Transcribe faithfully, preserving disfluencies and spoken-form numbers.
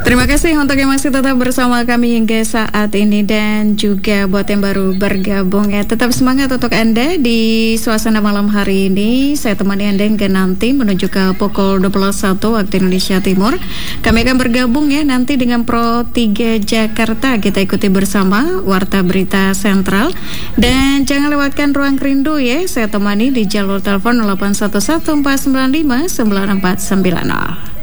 Terima kasih untuk yang masih tetap bersama kami hingga saat ini, dan juga buat yang baru bergabung ya, tetap semangat untuk Anda di suasana malam hari ini. Saya temani Anda hingga nanti menuju ke pukul dua puluh satu waktu Indonesia Timur. Kami akan bergabung ya nanti dengan Pro tiga Jakarta. Kita ikuti bersama Warta Berita Sentral, dan jangan lewatkan Ruang Rindu ya. Saya temani di jalur telepon nol delapan satu satu empat sembilan lima sembilan empat sembilan nol.